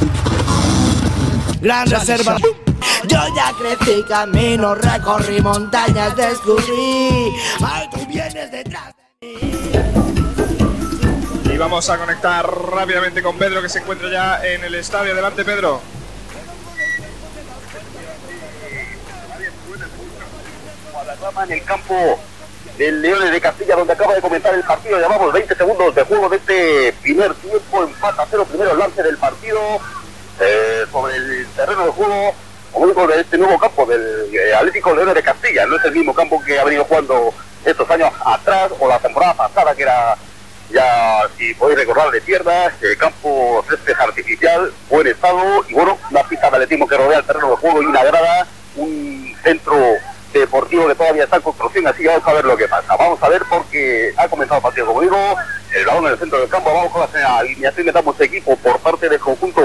Gran reserva. Yo ya crecí camino, recorrí montañas, descubrí. Ay, tú vienes detrás de mí. Y vamos a conectar rápidamente con Pedro, que se encuentra ya en el estadio. Adelante, Pedro. En el campo del Leones de Castilla, donde acaba de comenzar el partido. Llevamos 20 segundos de juego de este primer tiempo. Empate a 0, primero lance del partido sobre el terreno de juego, como digo, de este nuevo campo del Atlético Leones de Castilla. No es el mismo campo que ha venido jugando estos años atrás o la temporada pasada, que era, ya si podéis recordar, de tierra, campo césped artificial, buen estado, y bueno, una pista de atletismo que rodea el terreno de juego y una grada, un centro deportivo que todavía está en construcción, así que vamos a ver lo que pasa. Vamos a ver, porque ha comenzado el partido, como digo, el balón en el centro del campo. Vamos con la alineación que damos equipo por parte del conjunto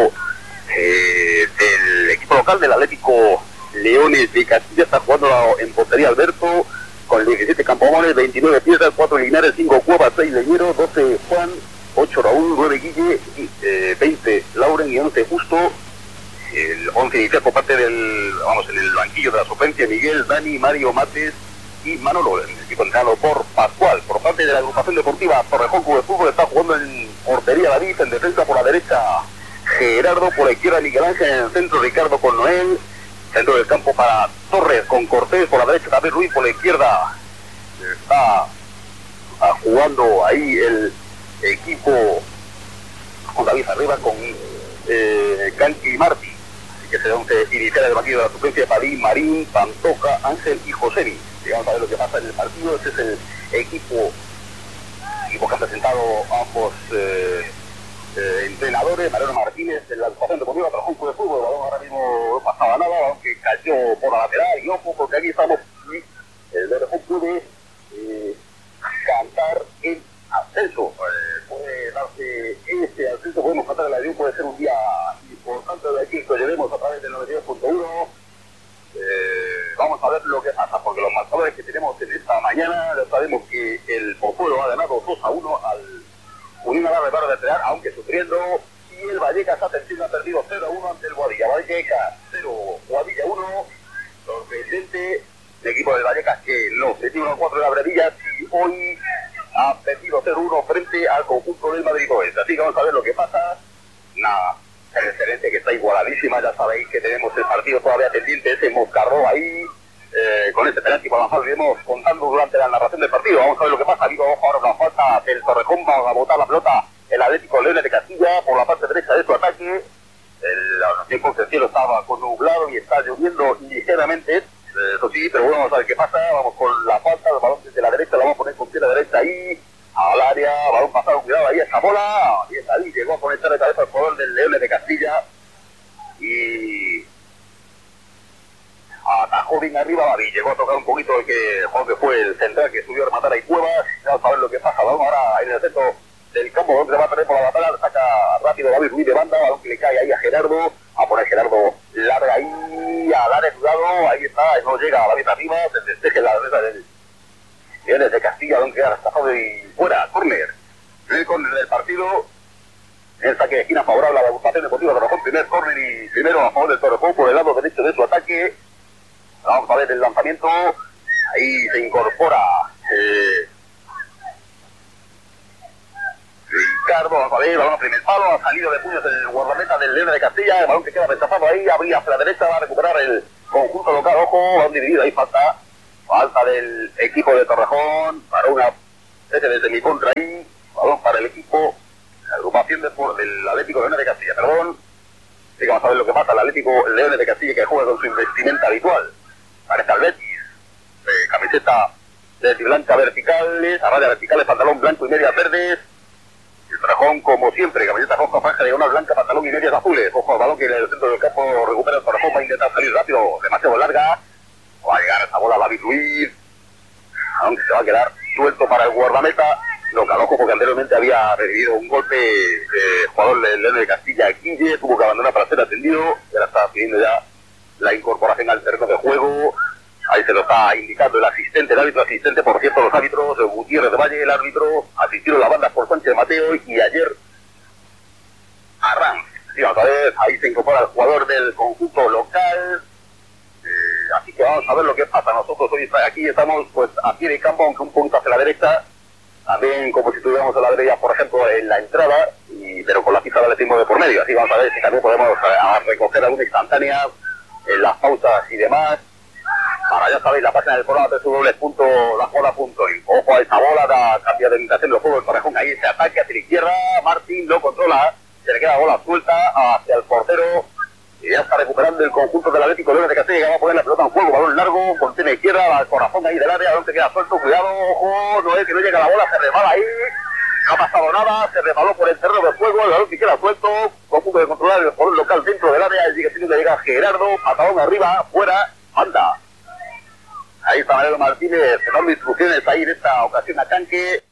del equipo local del Atlético Leones de Castilla. Está jugando en portería Alberto, con 17 Campomones, 29 Piedras, 4 Linares, 5 Cuevas, 6 Leñero, 12 Juan, 8 Raúl, 9 Guille, 20 Lauren y 11 Justo. El 11 inicial por parte del, en el banquillo de la suplencia, Miguel, Dani, Mario, Mates y Manolo. El equipo entrenado por Pascual. Por parte de la agrupación deportiva Torrejón Club de Fútbol está jugando en portería David, en defensa por la derecha Gerardo, por la izquierda Miguel Ángel, en el centro Ricardo con Noel, centro del campo para Torres con Cortés, por la derecha David Ruiz, por la izquierda está jugando ahí el equipo con David arriba con Canqui y Martí. Que se once inicial del banquillo de la suplencia: Padín, Marín, Pantoja, Ángel y Josemi. Vamos a ver lo que pasa en el partido. Este es el equipo que han presentado ambos entrenadores. Mariano Martínez, en la agrupación deportiva Torrejón Club de Fútbol. El balón ahora mismo no pasaba nada, aunque cayó por la lateral. Y ojo, porque aquí estamos, el Torrejón puede cantar el ascenso. Puede darse este ascenso, podemos cantar el avión, puede ser un día importante de aquí que llevemos a través del 92.1. Vamos a ver lo que pasa, porque los marcadores que tenemos en esta mañana, ya sabemos que el Pozuelo ha ganado 2-1 al Unión Alarde Barra de Trear, aunque sufriendo, y el Vallecas ha perdido 0-1 ante el Guadilla. Vallecas 0, Guadilla 1, sorprendente. El equipo de Vallecas que no se tiene 1-4 de la Brevilla, y hoy ha perdido 0-1 frente al conjunto del Madrid Oeste. Así que vamos a ver lo que pasa. Nada, el excelente que está igualadísima. Ya sabéis que tenemos el partido todavía pendiente, ese Moscarró ahí, con ese penalti para avanzar. Lo iremos contando durante la narración del partido. Vamos a ver lo que pasa. Digo, ahora una falta del Torrejón, vamos a botar la pelota el Atlético Leones de Castilla por la parte derecha de su ataque. El tiempo que el cielo estaba con nublado y está lloviendo ligeramente, eso sí, pero bueno, vamos a ver qué pasa. Vamos con la falta, el balón desde la derecha, la vamos a poner con pie derecha ahí, al área, balón pasado, cuidado ahí, esa bola, y está ahí, llegó a conectar de cabeza el jugador del Leones de Castilla, y atajó bien arriba, y llegó a tocar un poquito el que fue el central que subió a rematar ahí Cuevas. Vamos a ver lo que pasa. Vamos ahora en el centro del campo, donde va a tener por la batalla, saca rápido David Ruiz de banda, balón que le cae ahí a Gerardo, a poner Gerardo larga ahí, al área, cuidado, ahí está, no llega a la meta arriba, se despeje la defensa del Leones de Castilla, donde queda destapado y fuera, córner. El córner del partido, el saque de esquina favorable a la agrupación deportiva de Torrejón, primer córner y primero a favor del Torrejón por el lado derecho de su ataque. Vamos a ver el lanzamiento, ahí se incorpora Ricardo, vamos a ver, balón a primer palo, ha salido de puños el guardameta del Leones de Castilla, el balón que queda rechazado ahí, abría hacia la derecha, va a recuperar el conjunto local, ojo, balón dividido, ahí falta del equipo de Torrejón, para una especie de semicontra ahí, balón para el equipo, la agrupación del Atlético Leones de Castilla, perdón. Así que vamos a ver lo que pasa, el Atlético Leones de Castilla que juega con su investimenta habitual, parece al Betis, camiseta de blanca verticales, a rayas verticales, pantalón blanco y medias verdes. El Torrejón, como siempre, camiseta roja, franja diagonal blanca, pantalón y medias azules. Ojo al balón que en el centro del campo recupera el Torrejón, va a intentar salir rápido, demasiado larga. Va a llegar esa bola a David Ruiz, aunque se va a quedar suelto para el guardameta. Lo caloco porque anteriormente había recibido un golpe jugador del Leones de Castilla, Guille, tuvo que abandonar para ser atendido. Y ahora está pidiendo ya la incorporación al terreno de juego. Ahí se lo está indicando el asistente, el árbitro asistente. Por cierto, los árbitros, Gutiérrez de Valle, el árbitro, asistieron las bandas por Sánchez Mateo y ayer Arranz. Sí, vamos a ver, ahí se incorpora el jugador del conjunto local. Así que vamos a ver lo que pasa. Nosotros hoy aquí estamos pues a pie de campo, aunque un punto hacia la derecha. También como si estuviéramos a la derecha, por ejemplo, en la entrada, pero con la pista de atletismo de por medio. Así vamos a ver si también podemos recoger alguna instantánea en las pausas y demás. Para ya sabéis, la página del programa www.lajola.info. Ojo a esa bola, da cambio de orientación del juego del Torrejón. Ahí ese ataque hacia la izquierda. Martín lo controla. Se le queda la bola suelta hacia el portero. Y ya está recuperando el conjunto del Atlético Leones de Castilla, que va a poner la pelota en juego, balón largo, contiene izquierda, al corazón ahí del área, donde queda suelto, cuidado, ojo, no es que no llega la bola, se resbala ahí, no ha pasado nada, se resbaló por el terreno de juego, el balón que queda suelto, con punto de controlar el jugador local dentro del área, sigue teniendo que llegar Gerardo, patadón arriba, fuera, anda. Ahí está Mariano Martínez, dando instrucciones ahí en esta ocasión a Canque.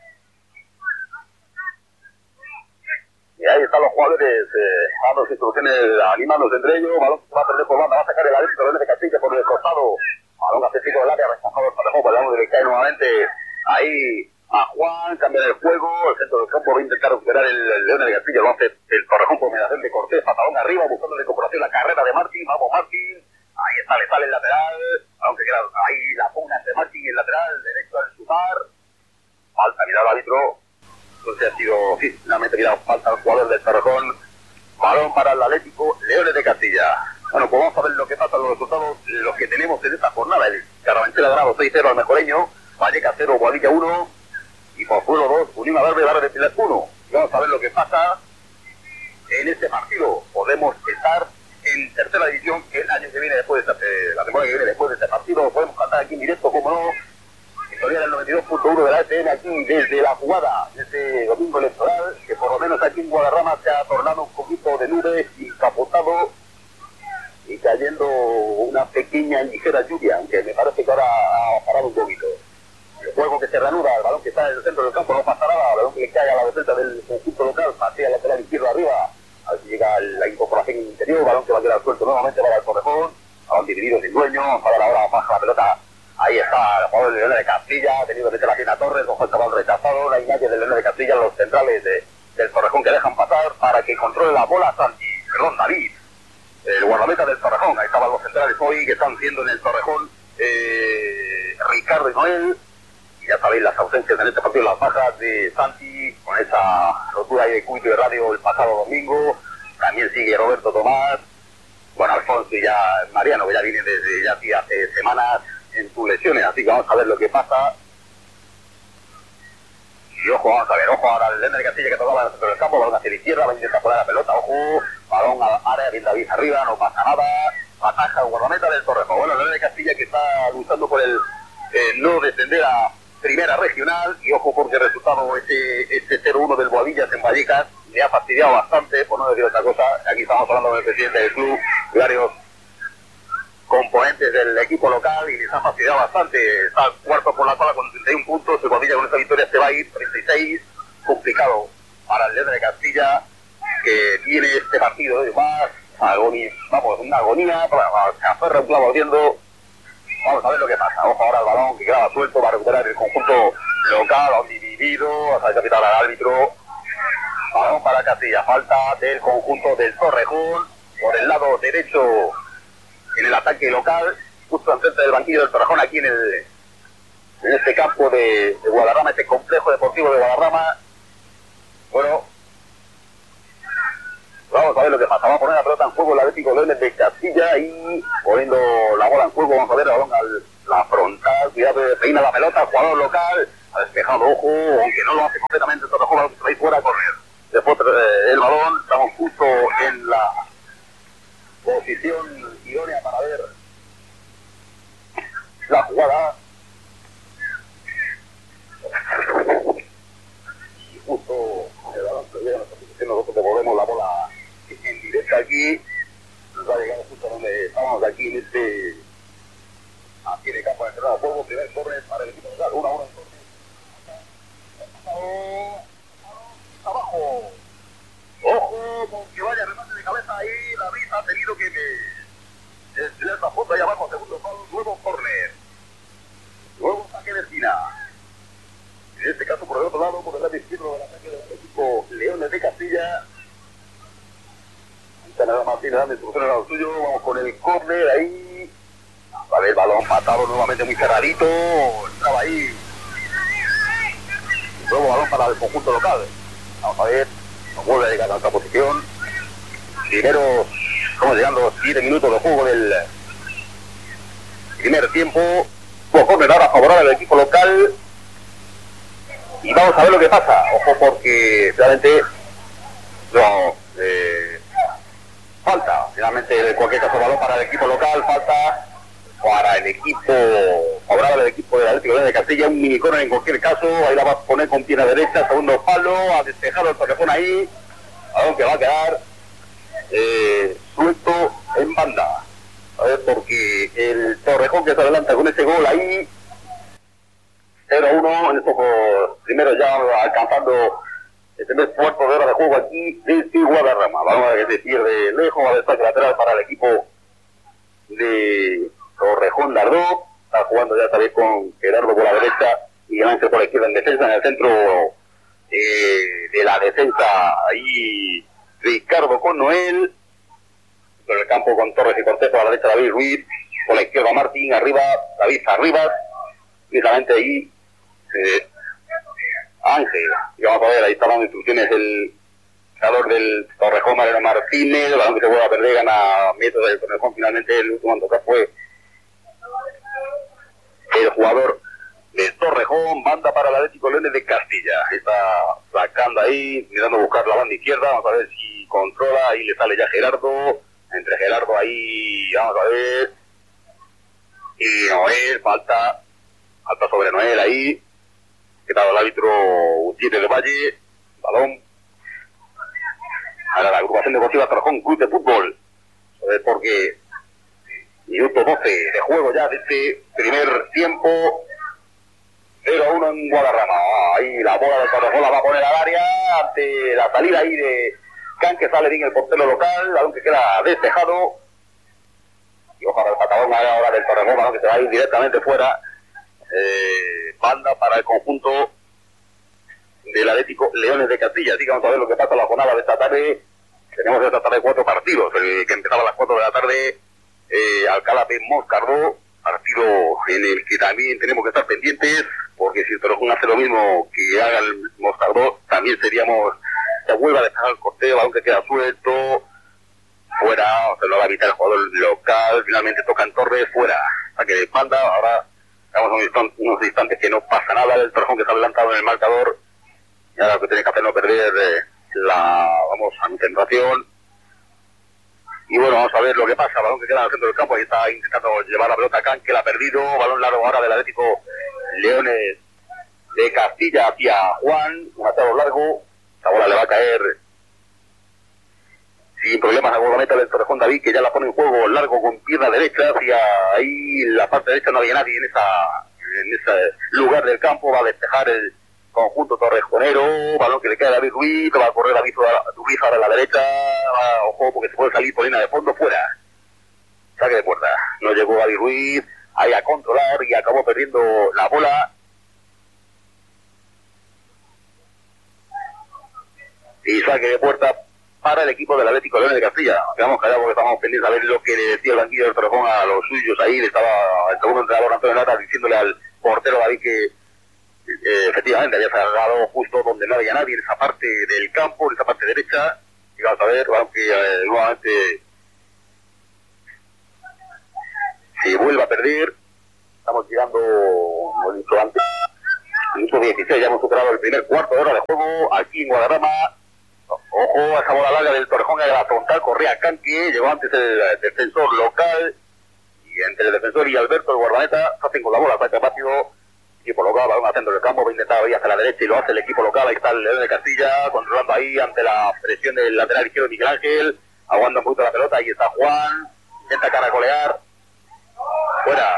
Y ahí están los jugadores dando instrucciones, animándose entre ellos. Balón que va a perder por banda, va a sacar el Atlético Leones de Castilla por el costado. Balón hace pico del área, rechazado el Torrejón, balón que cae nuevamente ahí a Juan, cambia el juego. El centro del campo va a intentar recuperar el Leones de Castilla, lo hace el Torrejón por mediación de Cortés, patadón arriba, buscando la incorporación, la carrera de Martín. Vamos Martín, ahí está, le sale el lateral. Aunque queda ahí la pugna entre Martín y el lateral derecho al sumar. Falta, mira el árbitro. Entonces ha sido, sí, finalmente queda falta al jugador del Torrejón. Balón para el Atlético Leones de Castilla. Bueno, pues vamos a ver lo que pasa, los resultados, los que tenemos en esta jornada. El Carabanchel ha ganado 6-0 al Mejoreño, Vallecas 0, Boadilla 1, y Pozuelo 2, Unión Verde, Barra de Pilar 1. Y vamos a ver lo que pasa en este partido. Podemos estar en tercera división el año que viene, después de la temporada que viene después de este partido. Podemos cantar aquí en directo, como no. Historia del 92.1 de la FM aquí desde la jugada, desde domingo electoral, que por lo menos aquí en Guadarrama se ha tornado un poquito de nubes y capotado y cayendo una pequeña ligera lluvia, aunque me parece que ahora ha parado un poquito. El juego que se reanuda, el balón que está en el centro del campo, no pasa nada, el balón que le cae a la defensa del conjunto local, pasea el lateral izquierdo arriba, así llega la incorporación interior, balón que va a quedar suelto nuevamente para el Torrejón, balón dividido sin dueño, para ahora baja la pelota. Ahí está el jugador de Leones de Castilla, ha tenido que meter la pierna Torres, ojo el chaval rechazado, la imagen de Leones de Castilla, los centrales del Torrejón que dejan pasar para que controle la bola David, el guardameta del Torrejón. Ahí estaban los centrales hoy que están siendo en el Torrejón, Ricardo y Noel, y ya sabéis las ausencias en este partido, las bajas de Santi, con esa rotura ahí de cuito de radio el pasado domingo, también sigue Roberto Tomás, bueno, Alfonso y ya Mariano, que ya viene desde ya hace semanas en sus lesiones, así que vamos a ver lo que pasa. Y ojo, vamos a ver, ojo ahora el Leones de Castilla que tocaba dentro del campo, balón hacia la izquierda, va a intentar poner la pelota, ojo, balón al área, bien David arriba, no pasa nada, ataja el guardameta del Torrejón. Bueno, el Leones de Castilla que está luchando por el no descender a primera regional, y ojo porque el resultado este 0-1 del Boadillas en Vallecas le ha fastidiado bastante, por no decir otra cosa. Aquí estamos hablando con el presidente del club, varios componentes del equipo local, y les ha fastidiado bastante. Está cuarto por la tabla con 31 puntos, el Boadilla con esta victoria se va a ir 36, complicado para el Leones de Castilla, que tiene este partido de más una agonía, se aferra un clavo ardiendo. Vamos a ver lo que pasa. Ojo ahora el balón que queda suelto, va a recuperar el conjunto local, balón dividido, hasta el capitán al árbitro. Balón para Castilla, falta del conjunto del Torrejón por el lado derecho en el ataque local, justo enfrente del banquillo del Torrejón, aquí en este campo de Guadarrama, este complejo deportivo de Guadarrama. Bueno, vamos a ver lo que pasa. Vamos a poner la pelota en juego el Atlético Leones de Castilla y poniendo la bola en juego. Vamos a ver el balón a la frontal. Cuidado, peina la pelota, el jugador local ha despejado, ojo, aunque no lo hace completamente el Torrejón, se va a ir fuera a correr. Después el balón, estamos justo en la posición idónea para ver la jugada. Y justo el balón se llega a nuestra posición, nosotros devolvemos la bola en directo aquí. Nos va a llegar justo donde estamos aquí en aquí de campo de entrada de juego. Primer córner para el equipo local, 1-1 en córner. Abajo. Ojo, con que vaya remate de cabeza ahí, David ha tenido que estirar la punta ahí abajo, segundo palo, nuevo córner. Nuevo saque de esquina. En este caso por el otro lado, por el lado izquierdo del ataque del equipo Leones de Castilla. Tenedor Martínez dando instrucciones a lo suyo. Vamos con el córner ahí. A ver, el balón matado nuevamente muy cerradito. Entraba ahí. Nuevo balón para el conjunto local. Vamos a ver. Nos vuelve a llegar a otra posición. Primero, estamos llegando 7 minutos de juego del primer tiempo. Córner ahora favorable al equipo local. Y vamos a ver lo que pasa. Ojo porque realmente no falta. Finalmente, en cualquier caso, balón para el equipo local. Falta para el equipo favorable al equipo del Atlético de Castilla. Un mini corner en cualquier caso. Ahí la va a poner con pierna derecha. Segundo palo. Ha despejado el Torrejón ahí. Balón que va a quedar suelto en banda. A ver, porque el Torrejón que se adelanta con ese gol ahí. 0-1 en estos primeros ya alcanzando el primer cuarto de hora de juego aquí desde Guadarrama. Vamos a ver que se pierde lejos, a destaque lateral para el equipo de Torrejón Lardó. Está jugando ya también con Gerardo por la derecha y Ángel por la izquierda en defensa. En el centro de la defensa ahí Ricardo con Noel. En el campo con Torres y Cortés, por la derecha David Ruiz, por la izquierda Martín, arriba David Arribas, precisamente ahí Ángel. Y vamos a ver, ahí está dando instrucciones el jugador del Torrejón, Mariano Martínez. El balón que se vuelve a perder, gana metros del Torrejón. Finalmente el último en tocar fue el jugador del Torrejón. Banda para el Atlético Leones de Castilla. Está sacando ahí, mirando a buscar la banda izquierda. Vamos a ver si controla. Ahí le sale ya Gerardo. Entre Gerardo ahí, vamos a ver. Y Noel, falta sobre Noel ahí. Que tal el árbitro Gutiérrez del Valle. Balón. Ahora la agrupación deportiva Torrejón Club de Fútbol. A ver, porque minuto 12 de juego ya de este primer tiempo. 0-1 en Guadarrama. Ahí la bola de Torrejón la va a poner al área ante la salida ahí de Can, que sale bien el portero local, balón que queda despejado. Y ojalá el patadón ahora del Torrejón, balón que se va a ir directamente fuera. Banda para el conjunto del Atlético Leones de Castilla. Así que vamos a ver lo que pasa en la jornada de esta tarde. Tenemos esta tarde 4 partidos. El que empezaba a las 4 de la tarde, Alcalá de Moscardó, partido en el que también tenemos que estar pendientes, porque si el Torrejón hace lo mismo que haga el Moscardó, también seríamos, se vuelve a dejar el corteo, aunque queda suelto, fuera, se lo va a evitar el jugador local. Finalmente tocan Torres, fuera, saque de espalda. Ahora estamos unos instantes que no pasa nada, el Torrejón que está adelantado en el marcador, y ahora lo que tiene que hacer es no perder la concentración. Y bueno, vamos a ver lo que pasa. Balón que queda en el centro del campo, ahí está intentando llevar la pelota a Can, que la ha perdido. Balón largo ahora del Atlético Leones de Castilla hacia Juan, un atado largo. La bola le va a caer sin problemas a guardameta del Torrejón David, que ya la pone en juego largo con pierna derecha hacia ahí la parte derecha. No había nadie en ese lugar del campo. Va a despejar el conjunto torrejonero. Balón que le cae a David Ruiz, va a correr David Ruiz ahora a la derecha. Ojo, porque se puede salir por línea de fondo, fuera. Saque de puerta. No llegó David Ruiz ahí a controlar y acabó perdiendo la bola. Y saque de puerta para el equipo del Atlético Leones de Castilla. Quedamos callados porque estamos pendientes a ver lo que le decía el banquillo del Torrejón a los suyos. Ahí le estaba el segundo entrenador Antonio Lata diciéndole al portero David que efectivamente había cerrado justo donde no había nadie, en esa parte del campo, en esa parte derecha. Y vamos a ver, aunque nuevamente se vuelve a perder. Estamos llegando, como he dicho antes, minuto 16, ya hemos superado el primer cuarto de hora de juego aquí en Guadarrama. Ojo a esa bola larga del Torrejón a la frontal, corría Canque, llegó antes el defensor local, y entre el defensor y Alberto, el guardameta, se hacen con la bola, saca rápido, equipo local, balón al centro del campo, va a intentar ir hacia la derecha y lo hace el equipo local. Ahí está el León de Castilla, controlando ahí ante la presión del lateral izquierdo Miguel Ángel, aguanta un poquito la pelota, ahí está Juan, intenta caracolear, fuera,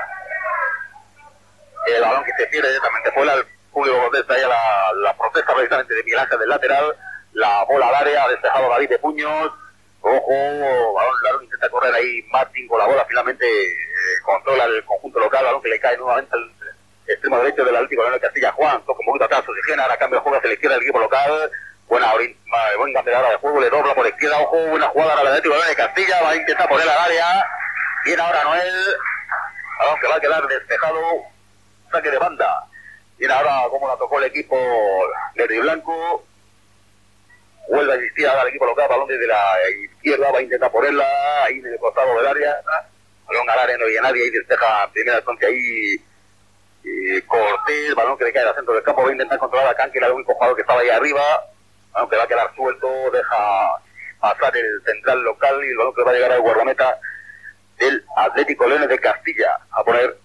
el balón que se pierde directamente fuera, el público contesta ahí a la protesta precisamente de Miguel Ángel del lateral. La bola al área, ha despejado David de puños. Ojo, balón largo, intenta correr ahí Martín con la bola, finalmente controla el conjunto local, balón que le cae nuevamente al extremo derecho del Atlético de Castilla. Juan toca un poquito atrás, oxigena, ahora cambia de juego hacia la izquierda del equipo local. Buena campeonada de juego, le dobla por izquierda, ojo, buena jugada al Atlético de Castilla, va a intentar poner al área. Viene ahora Noel, balón que va a quedar despejado, saque de banda. Viene ahora como la tocó el equipo verde y blanco. Vuelve a insistir ahora el equipo local, balón desde la izquierda, va a intentar ponerla ahí en el costado del área. Balón al área, no había nadie, ahí despeja primera instancia ahí Cortés, balón que le cae al centro del campo, va a intentar controlar a Canque, era el único jugador que estaba ahí arriba. Balón que va a quedar suelto, deja pasar el central local y el balón que va a llegar al guardameta del Atlético Leones de Castilla a poner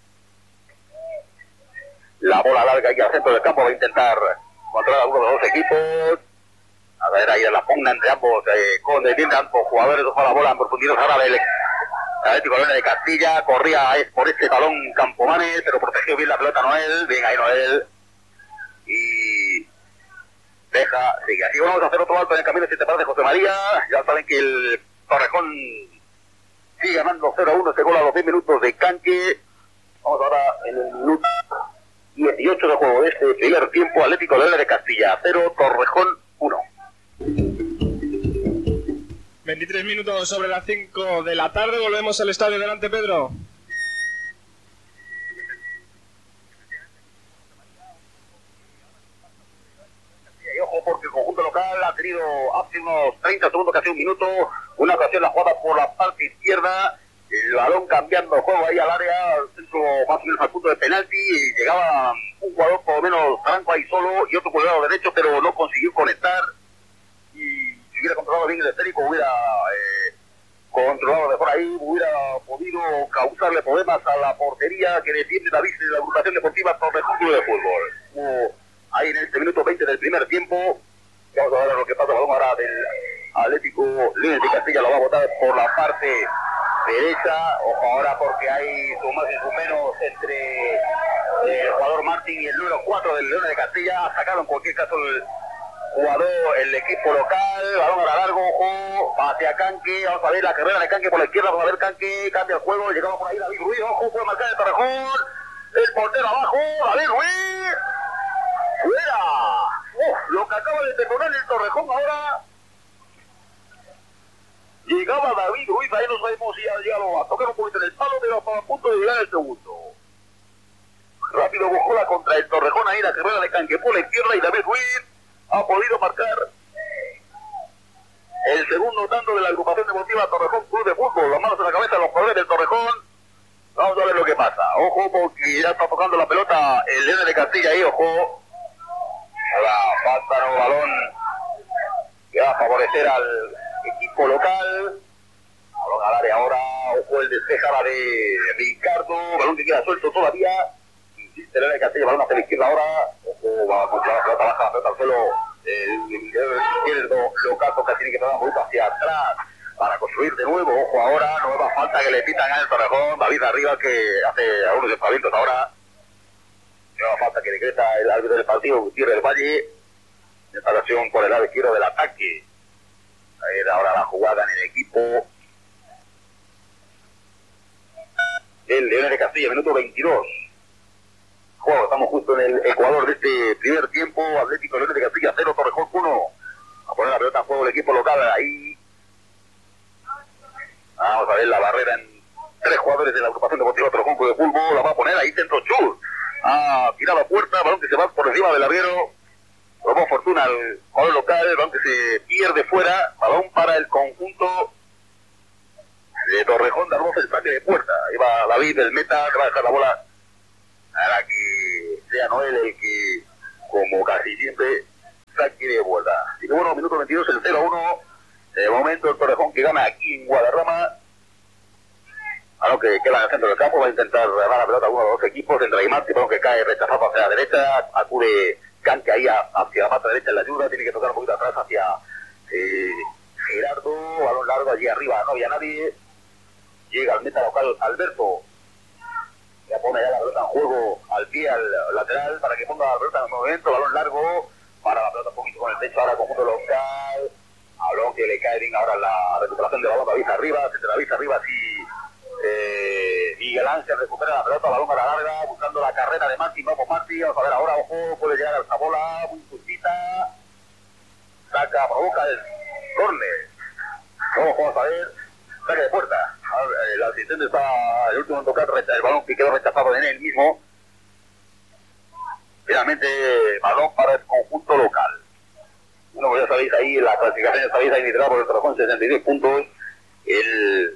la bola larga aquí al centro del campo, va a intentar controlar a uno de los dos equipos. A ver, ahí la pugna entre ambos, con ambos jugadores, ojo la bola en profundidad ahora del Atlético Leones de Castilla, corría por este balón Campomanes, pero protegió bien la pelota Noel, bien ahí Noel, y deja, sigue, así vamos a hacer otro alto en el camino, si te parece José María, ya saben que el Torrejón sigue ganando 0-1, este gol a los 10 minutos de Canque. Vamos ahora en el minuto 18 de juego de este primer tiempo, Atlético Leones de Castilla 0, Torrejón 1. 23 minutos sobre las 5 de la tarde, volvemos al estadio delante, Pedro. Y ojo porque el conjunto local ha tenido hace unos 30 segundos, casi un minuto, una ocasión la jugada por la parte izquierda, el balón cambiando el juego ahí al área, al centro más o menos al punto de penalti, y llegaba un jugador por lo menos Franco ahí solo y otro por el lado derecho, pero no consiguió conectar. Y si hubiera controlado bien el esférico, hubiera controlado de por ahí, hubiera podido causarle problemas a la portería que defiende David de la agrupación deportiva Torrejón Club de Fútbol. Ahí en este minuto 20 del primer tiempo, vamos a ver lo que pasa, el balón ahora del Atlético Leones de Castilla, lo va a botar por la parte derecha. Ojo ahora porque hay su más y su menos entre el jugador Martín y el número 4 del Leones de Castilla. Ha sacado en cualquier caso el jugador, el equipo local, balón a largo, ojo, hacia Canque, vamos a ver la carrera de Canque por la izquierda, vamos a ver Canque, cambia el juego, llegaba por ahí David Ruiz, ojo, puede marcar el Torrejón, el portero abajo, David Ruiz, fuera, lo que acaba de terminar el Torrejón ahora, llegaba David Ruiz, ahí no sabemos si ha llegado a tocar un poquito en el palo, pero estaba a punto de llegar el segundo. Rápido buscó contra el Torrejón ahí la carrera de Canque por la izquierda y David Ruiz ha podido marcar el segundo tanto de la agrupación deportiva Torrejón Club de Fútbol. Las manos en la cabeza de los jugadores del Torrejón. Vamos a ver lo que pasa. Ojo porque ya está tocando la pelota el Leones de Castilla ahí, ojo. Ahora falta un balón que va a favorecer al equipo local. Balón al área ahora, ojo el despejada de Ricardo, balón que queda suelto todavía. Insiste el Leones de Castilla, balón hacia la izquierda ahora. Ojo, va a controlar la pelota baja, la pelota al suelo. El izquierdo local toca, tiene que dar un poquito hacia atrás para construir de nuevo. Ojo ahora, nueva falta que le pitan al Torrejón. David arriba que hace algunos despavientos ahora. Nueva falta que decreta el árbitro del partido, Gutiérrez del Valle. Esta versión por el lado izquierdo del ataque. Ahí era ahora la jugada en el equipo el Leones de Castilla, minuto 22. Juego, estamos justo en el Ecuador de este primer tiempo. Atlético Leones de Castilla 0, Torrejón 1. A poner la pelota en juego el equipo local ahí. Vamos a ver la barrera en 3 jugadores de la agrupación deportiva Torrejón Club de Fútbol. La va a poner ahí centro Chur. Ha tirado a puerta, balón que se va por encima del larguero. Probó fortuna al jugador local, el balón que se pierde fuera. Balón para el conjunto de Torrejón, damos el saque de puerta. Ahí va David, el meta, que va a dejar la bola para que sea Noel el que, como casi siempre, saque de vuelta. Y bueno, minuto 22, el 0-1. De momento el Torrejón que gana aquí en Guadarrama. A lo que queda en el centro del campo, va a intentar ganar la pelota a uno de los dos equipos. Entra Imati, que cae rechazado hacia la derecha. Acude Canque ahí hacia la pata derecha en la ayuda. Tiene que tocar un poquito atrás hacia Gerardo. Balón largo allí arriba, no había nadie. Llega al meta local Alberto. Ya pone ya la pelota en juego al pie, al lateral, para que ponga la pelota en movimiento. Balón largo, para la pelota un poquito con el pecho ahora conjunto local. Balón que le cae bien ahora la recuperación de balón. David arriba, se David arriba, así Miguel Ángel recupera la pelota, balón a la larga, buscando la carrera de Martín. Vamos Martín, vamos a ver ahora, ojo, puede llegar a esta bola, muy justita. saca, provoca el córner. Vamos a ver, saque de puerta. El asistente está, el último en tocar el balón que quedó rechazado en él mismo. Finalmente, balón para el conjunto local. Bueno, pues ya sabéis ahí, la clasificación ya sabéis ahí liderado por el Torrejón, 66 puntos. El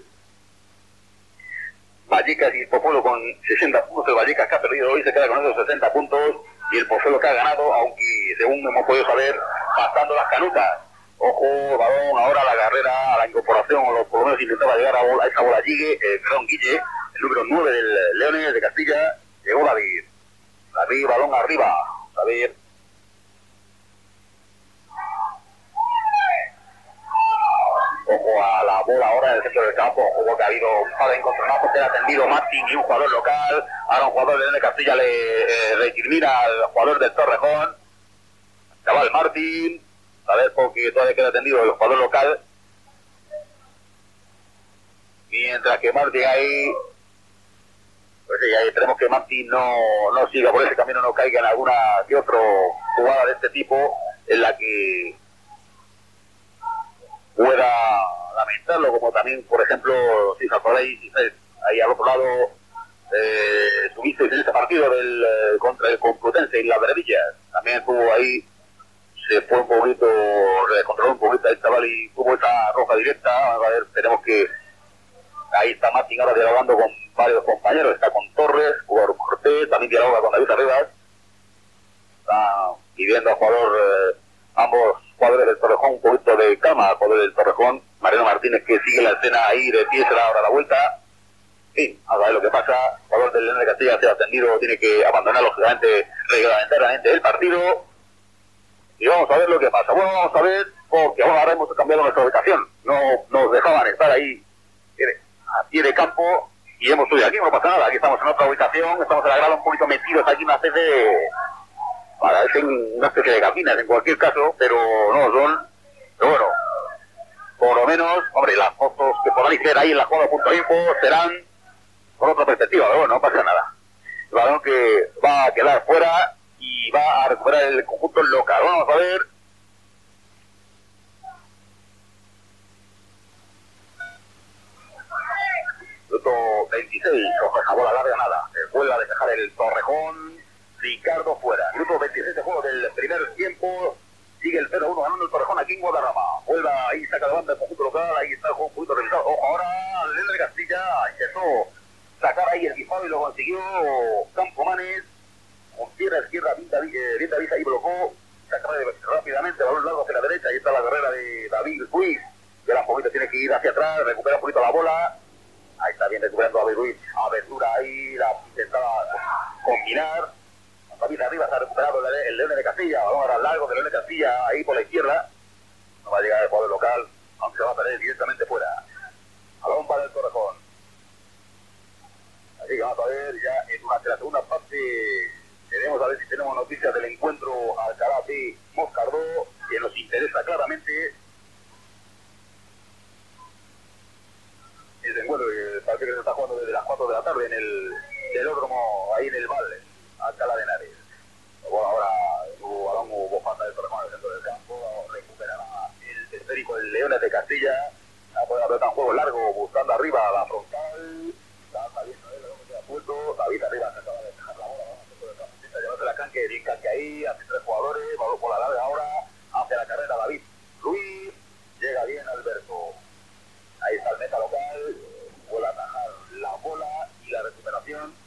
Vallecas y el Pozuelo con 60 puntos. El Vallecas que ha perdido hoy se queda con esos 60 puntos. Y el Pozuelo que ha ganado, aunque según hemos podido saber, pasando las canutas. Ojo, balón, ahora la carrera, a la incorporación, o por lo menos intentaba llegar a esa bola Guille, el número 9 del Leones de Castilla. Llegó David, balón arriba, David. Ojo a la bola ahora en el centro del campo, ojo que ha habido un par de encontronazos, que ha atendido Martín y un jugador local. Ahora un jugador de León de Castilla le recrimina al jugador del Torrejón, chaval Martín, a ver porque todavía queda atendido el jugador local. Mientras que Martín ahí, pues sí, ahí esperemos que Martín no siga por ese camino, no caiga en alguna que otra jugada de este tipo en la que pueda lamentarlo, como también, por ejemplo, si os acordáis, ahí al otro lado tuvisteis en este partido contra el Complutense y las Verdillas, también estuvo ahí, se fue un poquito, controló un poquito el chaval y tuvo esa roja directa. Vamos a ver, tenemos que ahí está Martín ahora dialogando con varios compañeros, está con Torres, jugador Cortés, también dialoga con David Arribas, está pidiendo al jugador, ambos jugadores del Torrejón un poquito de calma, al jugador del Torrejón, Mariano Martínez, que sigue la escena ahí de pie, será ahora la vuelta. Sí, a ver lo que pasa, el jugador del León de Castilla se ha atendido, tiene que abandonar lógicamente reglamentariamente el partido. Y vamos a ver lo que pasa. Bueno, vamos a ver, porque ahora hemos cambiado nuestra ubicación. No nos dejaban estar ahí a pie de campo y hemos subido aquí, no pasa nada. Aquí estamos en otra ubicación, estamos en la grada un poquito metidos aquí, una especie de cabinas en cualquier caso, pero no son. Pero bueno, por lo menos, hombre, las fotos que podáis ver ahí en la jugada.info serán por otra perspectiva, pero bueno, no pasa nada. El balón que va a quedar fuera y va a recuperar el conjunto local. Vamos a ver. Minuto 26, coge esa bola larga, nada. Se vuelve a despejar el Torrejón. Ricardo fuera. Minuto 26 de juego del primer tiempo. Sigue el 0-1 ganando el Torrejón aquí en Guadarrama. Vuelve ahí, saca de banda el conjunto local. Ahí está el juego un poquito revisado. Ojo, ahora el León de Castilla intentó sacar ahí el disparo y lo consiguió Campomanes. Con pierna izquierda, bien David ahí blocó, saca rápidamente, balón largo hacia la derecha, ahí está la carrera de David Ruiz, que un poquito tiene que ir hacia atrás, recupera un poquito la bola, ahí está bien recuperando David Ruiz, abertura ahí, la intentaba combinar, David arriba se ha recuperado el León de Castilla, balón ahora largo de León de Castilla, ahí por la izquierda, no va a llegar el jugador local, aunque se va a perder directamente fuera, balón para el Torrejón, así que vamos a ver ya durante la segunda parte. Queremos a ver si tenemos noticias del encuentro Alcalá de Moscardó, que nos interesa claramente. Ese encuentro que parece que se está jugando desde las 4 de la tarde en el velódromo, ahí en el Valle, Alcalá de Henares. Bueno, ahora hubo falta del Torrejón en el centro del campo, recuperará el esférico del Leones de Castilla, a poder apretar un juego largo, buscando arriba la frontal, está viendo él, que queda suelto, David arriba se acaba de dejar la bola, llevarse la canque, bien canque ahí, hace 3 jugadores, balón por la larga ahora, hace la carrera David Ruiz, llega bien Alberto, ahí está el meta local, vuelve a atajar la bola y la recuperación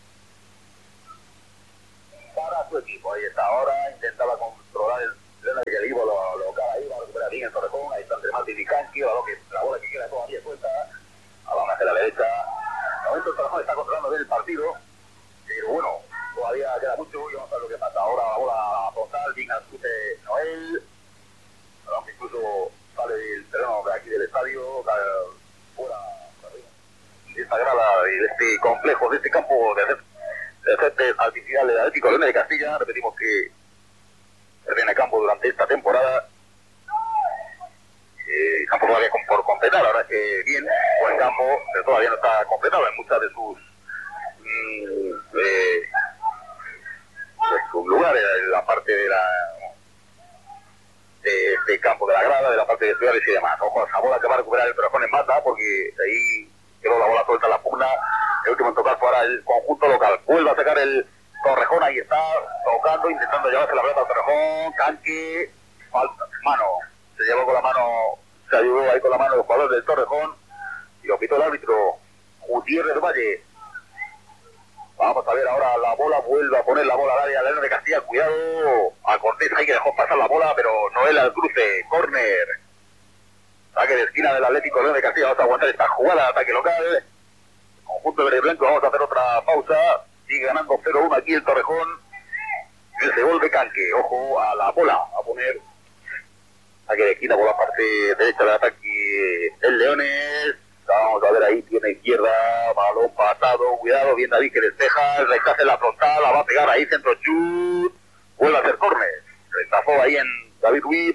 para su equipo, ahí está ahora, intentaba controlar el equipo local ahí, va a recuperar bien el Torrejón, ahí está entre Martín y Canqui, la bola que queda todavía suelta, ahora hacia la derecha, de momento el Torrejón está controlando bien el partido, pero bueno, todavía queda mucho y vamos a ver lo que pasa. Ahora la bola frontal, bien al chute Noel, aunque incluso sale del terreno de aquí del estadio, fuera de esta grada, de este complejo, de este campo de césped artificial del Atlético León de Castilla. Repetimos que termina el campo durante esta temporada. Campo todavía por completar, ahora es que bien, buen campo, pero todavía no está completado en muchas de sus lugares, en la parte de de campo, de la grada, de la parte de ciudades y demás. Ojo, esa bola que va a recuperar el Torrejón en Mata, porque ahí quedó la bola suelta en la pugna. El último en tocar fue ahora el conjunto local. Vuelve a sacar el Torrejón, ahí está, tocando, intentando llevarse la pelota al Torrejón. Canque, falta, mano, se llevó con la mano, se ayudó ahí con la mano el jugador del Torrejón y lo pitó el árbitro Gutiérrez del Valle. Vamos a ver ahora la bola, vuelve a poner la bola al área, León de Castilla, cuidado, a Cortés ahí que dejó pasar la bola, pero Noel al cruce, córner, saque de esquina del Atlético León de Castilla. Vamos a aguantar esta jugada de ataque local, conjunto verde y blanco. Vamos a hacer otra pausa, sigue ganando 0-1 aquí el Torrejón, ese gol de Canque, ojo a la bola, a poner saque de esquina por la parte derecha del ataque el Leones. Vamos a ver ahí, tiene izquierda, balón pasado, cuidado, bien David que despeja, el rechace en la frontal, la va a pegar ahí, centro chut, vuelve a hacer córner, rechazó ahí en David Ruiz,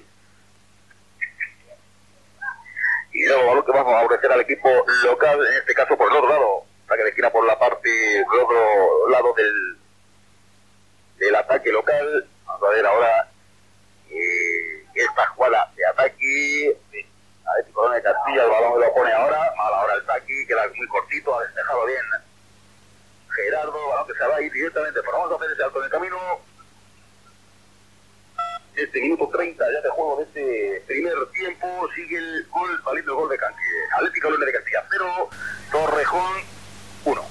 y luego balón que vamos a ofrecer al equipo local, en este caso por el otro lado, saque de esquina por la parte del otro lado del ataque local. Vamos a ver ahora esta jugada de ataque, Atlético León de Castilla, el balón lo pone ahora, mal ahora el saque, queda muy cortito, ha despejado bien Gerardo, balón que se va a ir directamente, pero vamos a hacer ese alto en el camino. Este minuto 30 ya de juego de este primer tiempo, sigue el gol, valiendo el gol de Canque. Atlético León de Castilla 0, Torrejón 1.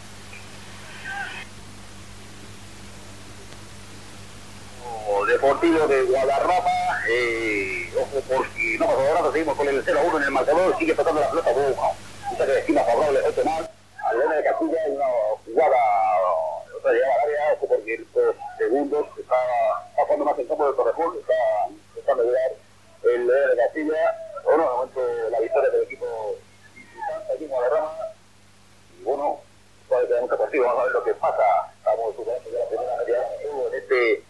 Deportivo de Guadarrama, ojo porque no pasa nada, seguimos con el 0-1 en el marcador, sigue tocando la pelota, un saque de esquina favorable, 8 más, al León de Castilla, una jugada, otra llegada al área, ojo porque estos segundos está jugando más en campo del Torrejón, está intentando llegar el León de Castilla, bueno, de momento la victoria del equipo visitante aquí en Guadarrama, y bueno, todavía queda mucho partido, vamos a ver lo que pasa, estamos superando ya la primera media en este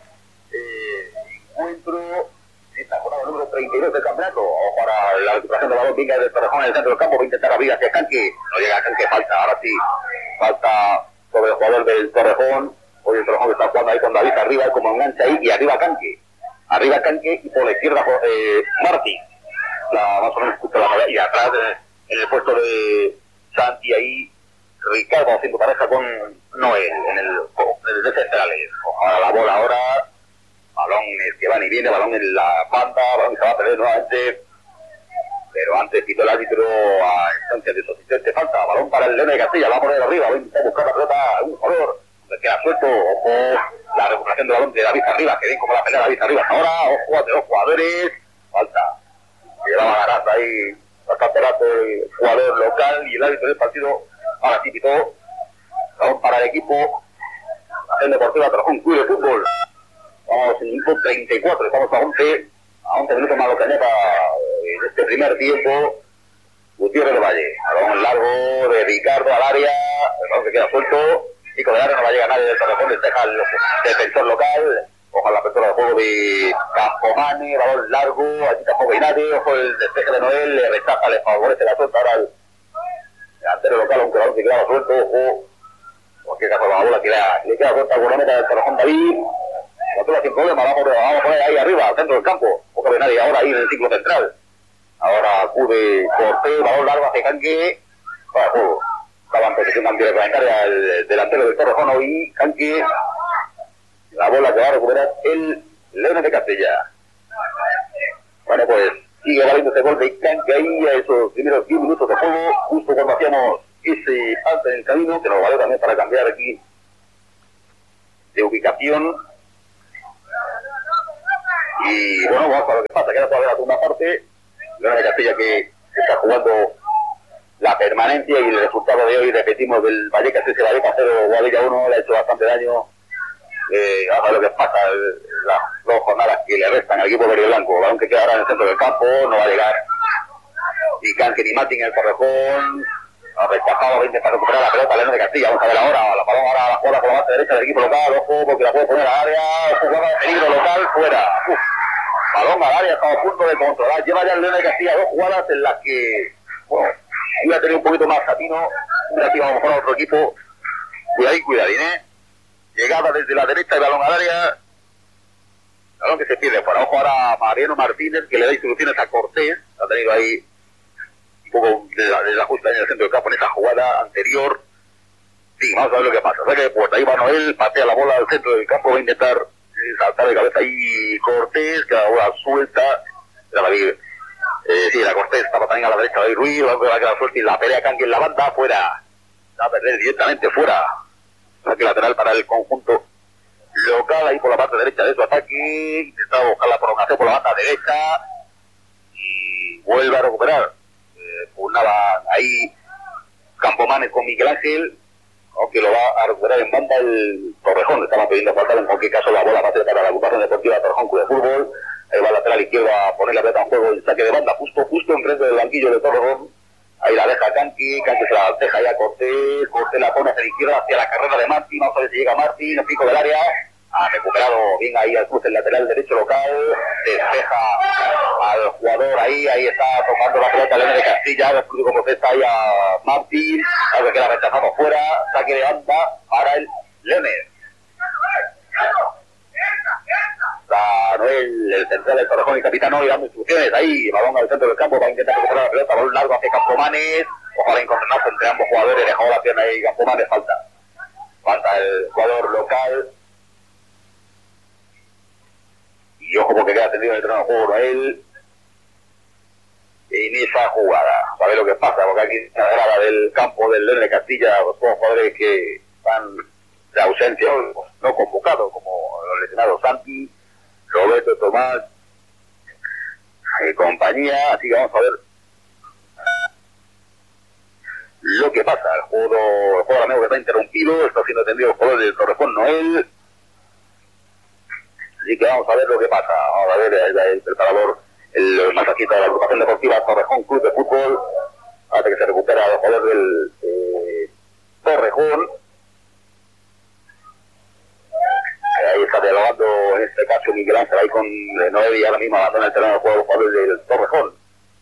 encuentro, esta jornada número 32 del campeonato. Ojo para la recuperación de balón, venga del Torrejón en el centro del campo, va a intentar abrir hacia Canque, no llega a Canque, falta, ahora sí, falta sobre el jugador del Torrejón. Hoy el Torrejón está jugando ahí con David arriba, como engancha ahí, y arriba Canque, y por la izquierda Martí, más o menos justo la pared, y atrás en el puesto de Santi ahí, Ricardo haciendo pareja con Noel en el de centrales. Ojalá la bola ahora, balón que va y viene, balón en la banda, balón que se va a perder nuevamente, pero antes quitó el árbitro a instancia de su asistente, falta, balón para el León de Castilla, va a poner arriba, va a intentar buscar la pelota, un jugador, le queda suelto, ojo, la recuperación del balón de David Arriba, que bien como la pelea de David Arriba ahora, ojo a dos jugadores, falta, llevaba Garata ahí, bastante rato el jugador local y el árbitro del partido, ahora sí quitó, balón para el equipo, el Deportivo Torrejón Club de Fútbol. Vamos en el minuto 34, estamos a 11 minutos más lo que añada en este primer tiempo. Gutiérrez del Valle, balón largo de Ricardo al área, el balón que queda suelto, Pico de área, no va a llegar nadie del Torrejón, despeja el defensor local, ojalá la apertura del juego de Campomani, balón largo, aquí tampoco hay nadie, ojo el despeje de Noel, le rechaza, le favorece la suelta ahora el delantero local, aunque el balón que queda suelto, ojo, porque caso la bola que le queda corta al guardameta del Torrejón David. La toma sin problema, vamos a poner ahí arriba, al centro del campo. Poco de nadie ahora ahí en el ciclo central. Ahora acude Cortés, balón largo hacia Canque. Para juego. Estaba en posición antirreglamentaria el delantero del Torrejón hoy, Canque. La bola que va a recuperar el León de Castilla. Bueno, pues sigue valiendo ese gol de Canque ahí a esos primeros 10 minutos de juego, justo cuando hacíamos ese alto en el camino, que nos vale también para cambiar aquí de ubicación. Y bueno, vamos a ver lo que pasa, queda todavía la segunda parte, León de Castilla que está jugando la permanencia y el resultado de hoy, repetimos, del Vallecas ese Vallecas 0, Guadilla 1, le ha hecho bastante daño. Vamos a ver lo que pasa, las 2 jornadas que le restan al equipo verde y blanco, balón que queda ahora en el centro del campo, no va a llegar ni Canque ni Martín en el Torrejón, ha rechazado, va a intentar recuperar la pelota León de Castilla, vamos a ver ahora, la balón ahora la jugada por la base derecha del equipo local, ojo, porque la puede poner al área, jugada de peligro local, fuera. Balón al área, estamos a punto de controlar, lleva ya el León de Castilla 2 jugadas en las que, bueno, iba a tener un poquito más Satino, aquí vamos a mejor a otro equipo, cuidadín, llegada desde la derecha, el balón al área, Balón que se pierde fuera. Ojo ahora a Mariano Martínez, que le da instrucciones a Cortés. Ha tenido ahí un poco de ajuste en el centro del campo en esa jugada anterior. Sí, vamos a ver lo que pasa. Saque de puerta. Ahí va Noel, patea la bola al centro del campo. Va a intentar saltar de cabeza ahí Cortés, que la bola suelta. Sí, la Cortés estaba también a la derecha de Ruiz. Va a quedar suelta y la pelea Canqui en la banda. Fuera. Va a perder directamente fuera. Saque lateral para el conjunto local, ahí por la parte derecha de su ataque. Intentaba buscar la prolongación por la banda derecha y vuelve a recuperar. Pugnaban ahí Campomanes con Miguel Ángel, aunque lo va a recuperar en banda el Torrejón. Estaban pidiendo faltar, en cualquier caso la bola va a ser para la agrupación deportiva Torrejón Club de Fútbol. Ahí va lateral izquierda a poner la pelota en juego, el saque de banda justo enfrente del banquillo de Torrejón. Ahí la deja Canqui se la deja ya Cortés la pone hacia la izquierda, hacia la carrera de Martín. Vamos a ver si llega Martín, el pico del área. Ha recuperado bien ahí al cruce el lateral derecho local, despeja al jugador ahí está tomando la pelota Leonel de Castilla, el cruce como está ahí a Martín, algo que queda rechazado fuera, saque de banda para el Leonel. Está Noel, el central del Torrejón y capitán Noel dando instrucciones ahí, balón al centro del campo para intentar recuperar la pelota, balón largo hacia Campomanes, ojalá encontrarse entre ambos jugadores, dejó la pierna ahí Campomanes, falta el jugador local. Y ojo porque queda tendido en el terreno de juego Noel en esa jugada. A ver lo que pasa, porque aquí se agrava del campo del Leonel de Castilla, los dos jugadores que están de ausencia, no convocados, como los lesionados Santi, Roberto, Tomás y compañía. Así que vamos a ver lo que pasa. El juego ahora mismo que está interrumpido, está siendo atendido el jugador del Torrejón Noel. Así que vamos a ver lo que pasa. Vamos a ver el preparador, el masajista de la agrupación deportiva Torrejón Club de Fútbol, hasta que se recupera el jugador del Torrejón. Ahí está dialogando en este caso Miguel Ángel ahí con Noel y ahora mismo abandona el terreno de juego los jugadores del Torrejón.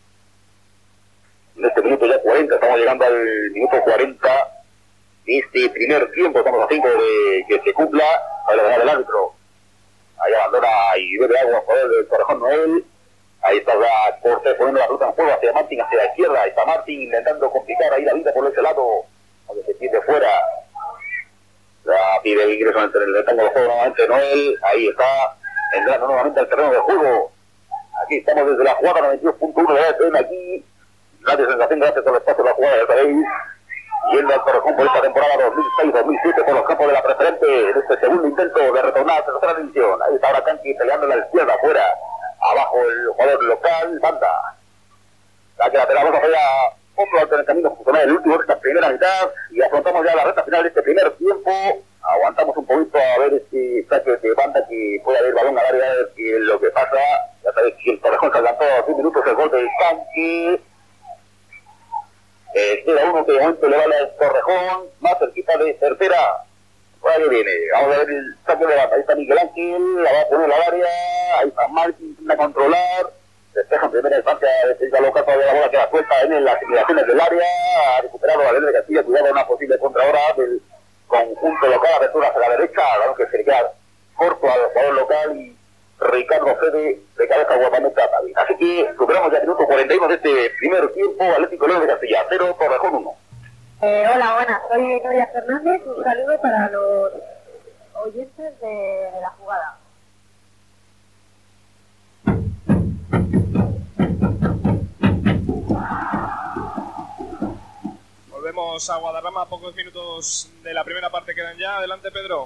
En este minuto ya 40, estamos llegando al minuto 40 de este primer tiempo, estamos a 5 de que se cumpla. Ahí lo gana el árbitro. Ahí abandona y bebe agua el jugador del Torrejón Noel. Ahí está ya Cortés poniendo la pelota en juego hacia Martín, hacia la izquierda. Ahí está Martín intentando complicar ahí la vida por ese lado, aunque se pierde fuera. Ya pide el ingreso en el rectángulo de juego nuevamente Noel. Ahí está entrando nuevamente al terreno de juego. Aquí estamos desde la jugada 92.1 de la FM. Aquí gracias sensación, gracias por el espacio de la jugada, ya sabéis. Yendo al Torrejón por esta temporada 2006-2007 por los campos de la preferente en este segundo intento de retornar a la tercera división. Ahí está ahora Canqui peleando en la izquierda afuera. Abajo el jugador local, banda. Saque lateral, vamos a ver otro alto en el camino funcional, el último de esta primera mitad. Y afrontamos ya la recta final de este primer tiempo. Aguantamos un poquito a ver este saque de banda que puede haber balón al área, a ver qué es lo que pasa. Ya sabéis que el Torrejón se adelantó a 10 minutos el gol de Canqui. Queda uno que de momento le vale al Torrejón, más cerquita de tercera. Por ahí viene, vamos a ver el saque de banda. Ahí está Miguel Ángel, la va a poner al área. Ahí está Martín, intenta controlar. Despeja en primera instancia, defensa local para la bola que la suelta en las simulaciones del área. Ha recuperado la Leonel de Castilla, cuidado una posible contra ahora del conjunto local. Apertura hacia la derecha, aunque se le queda corto al jugador local y Ricardo Fede de cabeza guapamente a David. Así que superamos ya el minuto 41 de este primer tiempo. Atlético Leonel de Castilla 0, Torrejón 1. Hola, buenas, soy Noria Fernández. Un saludo para los oyentes de la jugada. Volvemos a Guadarrama, pocos minutos de la primera parte quedan ya. Adelante, Pedro.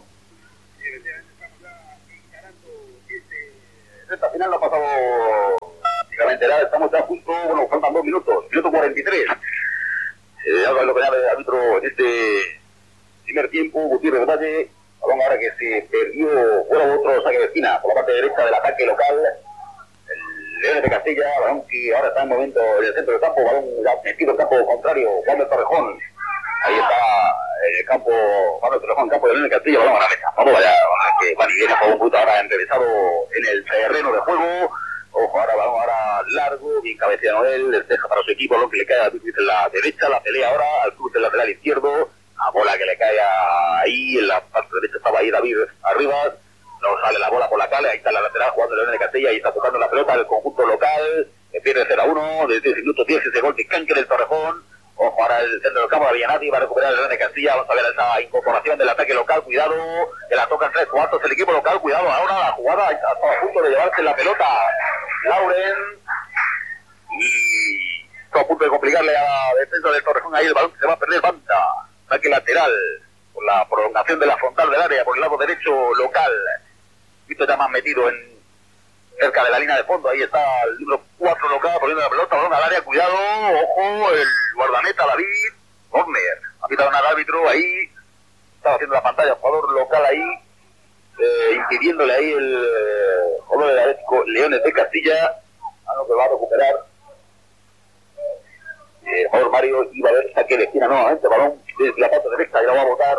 Esta final no ha pasado prácticamente nada, estamos ya justo, bueno, faltan 2 minutos, minuto 43. Algo es lo que llama el árbitro en este primer tiempo, Gutiérrez Valle, balón ahora que se perdió fuera de otro saque de esquina, por la parte derecha del ataque local, el Leones de Castilla, balón que ahora está en momento en el centro del campo, balón metido en campo contrario, Juan de Torrejón. Ahí está el campo, Juan de Torrejón, campo de Leones de Castilla, balón a la mesa. Vamos allá, que van y viene a un punto ahora enrevesado en el terreno de juego. Ojo, ahora balón ahora largo, bien cabeceado Noel, despeja para su equipo, lo que le cae a David en la derecha, la pelea ahora al cruce lateral izquierdo, la bola que le cae ahí, en la parte derecha estaba ahí David arriba, no sale la bola por la calle, ahí está la lateral jugando el Leones de Castilla, y está tocando la pelota el conjunto local, que pierde 0-1, desde el minuto 10 ese gol de Canque del Torrejón. Ojo, ahora el centro del campo de Villanati va a recuperar el Leones de Castilla. Vamos a ver esa incorporación del ataque local, cuidado, que la tocan 3 cuartos el equipo local, cuidado, ahora la jugada está a punto de llevarse la pelota Lauren, y está a punto de complicarle a la defensa del Torrejón, ahí el balón se va a perder, banda, ataque lateral, por la prolongación de la frontal del área, por el lado derecho local. Visto ya más metido en cerca de la línea de fondo, ahí está el número 4 local poniendo la pelota, balón al área, cuidado, ojo, el guardameta David Horner, ha pitado al árbitro ahí, estaba haciendo la pantalla, jugador local ahí, impidiéndole ahí el jugador del Atlético Leones de Castilla, a lo que va a recuperar el jugador Mario, iba a ver saque de esquina nuevamente, balón desde la parte derecha, y la va a botar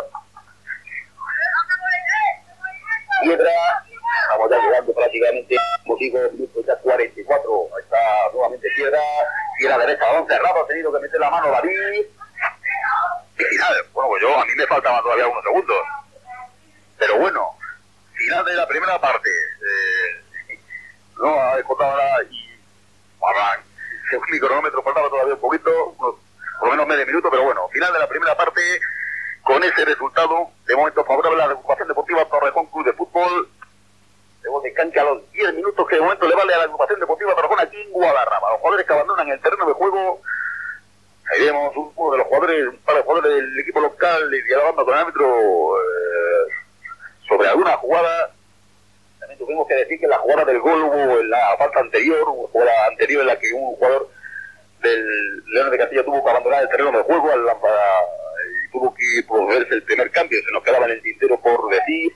Piedra. Estamos ya llegando prácticamente, como digo, minutos ya 44. Ahí está nuevamente Piedra. Y a la derecha, balón cerrado, ha tenido que meter la mano David. Y final, bueno, pues a mí me faltaban todavía unos segundos. Pero bueno, final de la primera parte. No ha descontado nada y según mi cronómetro faltaba todavía un poquito, por lo menos medio minuto, pero bueno, final de la primera parte con ese resultado, de momento favorable a la agrupación deportiva Torrejón Club de Fútbol. De gol de Canque a los 10 minutos que de momento le vale a la agrupación deportiva Torrejón aquí en Guadarrama. Los jugadores que abandonan el terreno de juego, ahí vemos uno de los jugadores, un par de jugadores del equipo local dialogando con el árbitro sobre alguna jugada. También tuvimos que decir que la jugada del gol hubo en la falta anterior, una jugada anterior en la que un jugador del Leones de Castilla tuvo que abandonar el terreno de juego y tuvo que procederse el primer cambio, se nos quedaba en el tintero por decir.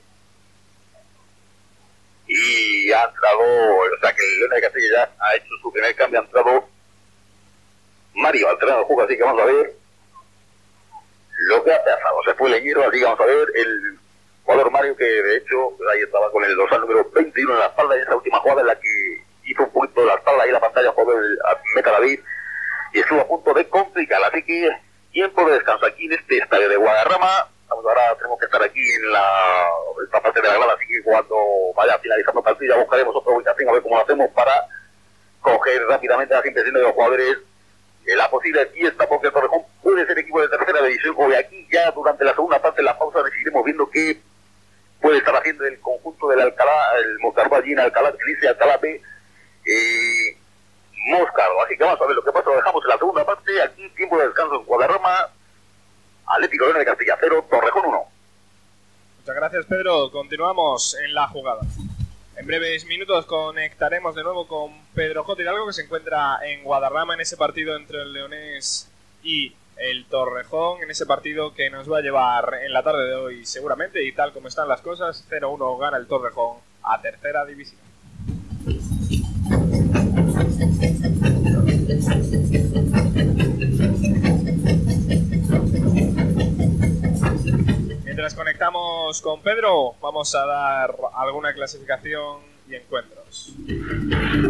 Y ha entrado, o sea que el Leones de Castilla ya ha hecho su primer cambio, ha entrado Mario al terreno de juego, así que vamos a ver lo que ha pasado. Se fue Leñero, así que vamos a ver el jugador Mario, que de hecho ahí estaba con el dorsal número 21 en la espalda, en esa última jugada en la que hizo un poquito de la espalda ahí en la pantalla, jugador Meta David, y estuvo a punto de complicar, así que tiempo de descanso aquí en este estadio de Guadarrama. Ahora tenemos que estar aquí en esta parte de la grada, así que cuando vaya finalizando el partido ya buscaremos otra ubicación a ver cómo lo hacemos para coger rápidamente las impresiones de los jugadores, la posible fiesta, porque el Torrejón puede ser equipo de tercera división, o de aquí ya durante la segunda parte de la pausa seguiremos viendo qué puede estar haciendo el conjunto del Alcalá, el Moscardo allí en Alcalá, que dice Alcalá B, Moscardo. Así que vamos a ver lo que pasa, lo dejamos en la segunda parte, aquí tiempo de descanso en Guadarrama, Atlético Leones de Castilla 0, Torrejón 1. Muchas gracias, Pedro. Continuamos en la jugada. En breves minutos conectaremos de nuevo con Pedro J. Hidalgo, que se encuentra en Guadarrama en ese partido entre el Leonés y el Torrejón, en ese partido que nos va a llevar en la tarde de hoy seguramente, y tal como están las cosas, 0-1 gana el Torrejón a tercera división. Mientras conectamos con Pedro, vamos a dar alguna clasificación y encuentros.